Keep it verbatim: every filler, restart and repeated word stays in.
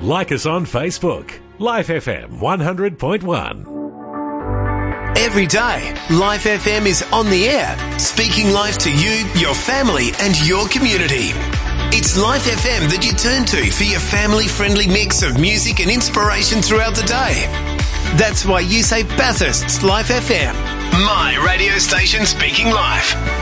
Like us on Facebook. Life F M one hundred point one. Every day, Life F M is on the air, speaking life to you, your family and your community. It's Life F M that you turn to for your family-friendly mix of music and inspiration throughout the day. That's why you say Bathurst's Life F M. My radio station speaking life.